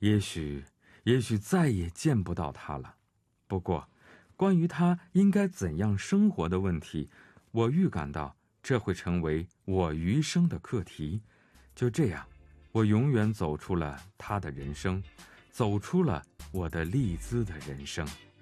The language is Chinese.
也许再也见不到他了。不过，关于他应该怎样生活的问题，我预感到这会成为我余生的课题。就这样，我永远走出了他的人生，走出了我的丽兹的人生。